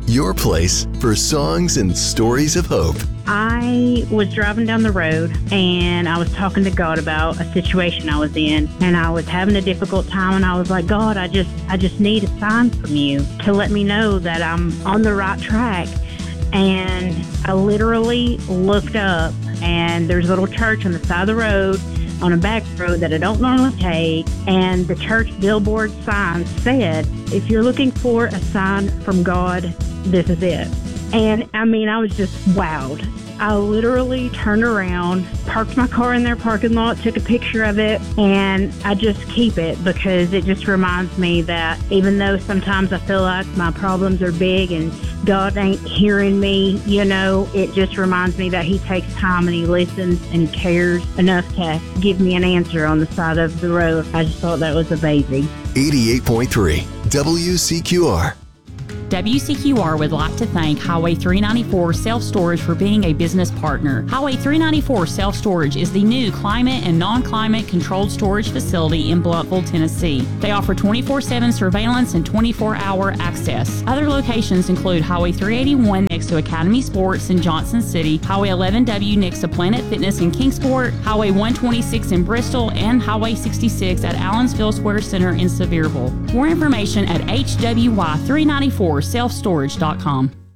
your place for songs and stories of hope. I was driving down the road and I was talking to God about a situation I was in, and I was having a difficult time, and I was like, God, I just need a sign from you to let me know that I'm on the right track. And I literally looked up, and there's a little church on the side of the road, on a back road that I don't normally take, and the church billboard sign said, if you're looking for a sign from God, this is it. And I mean, I was just wowed. I literally turned around, parked my car in their parking lot, took a picture of it, and I just keep it because it just reminds me that even though sometimes I feel like my problems are big and God ain't hearing me, it just reminds me that He takes time and He listens and cares enough to give me an answer on the side of the road. I just thought that was amazing. 88.3 WCQR. WCQR would like to thank Highway 394 Self-Storage for being a business partner. Highway 394 Self-Storage is the new climate and non-climate controlled storage facility in Blountville, Tennessee. They offer 24/7 surveillance and 24-hour access. Other locations include Highway 381 next to Academy Sports in Johnson City, Highway 11W next to Planet Fitness in Kingsport, Highway 126 in Bristol, and Highway 66 at Allensville Square Center in Sevierville. More information at HWY394selfstorage.com.